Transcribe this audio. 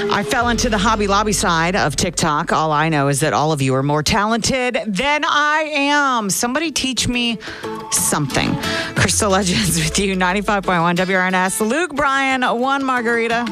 I fell into the Hobby Lobby side of TikTok. All I know is that all of you are more talented than I am. Somebody teach me something. Crystal Legends with you, 95.1 WRNS. Luke Bryan, one margarita.